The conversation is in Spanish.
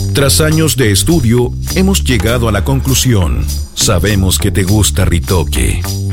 Tras años de estudio, hemos llegado a la conclusión. Sabemos que te gusta Ritoque.